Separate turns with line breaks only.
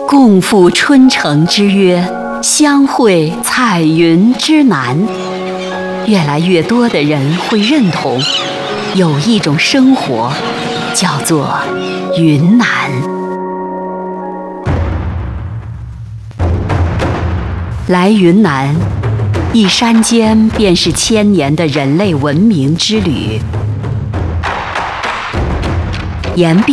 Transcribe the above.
共赴春城之约，相会彩云之南。越来越多的人会认同，有一种生活叫做云南。来云南，一山间便是千年的人类文明之旅。岩壁